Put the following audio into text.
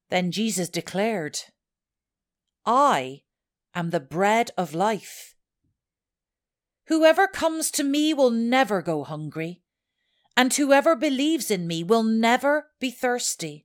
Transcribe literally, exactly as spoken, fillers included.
Then Jesus declared, I am the bread of life. Whoever comes to me will never go hungry, and whoever believes in me will never be thirsty.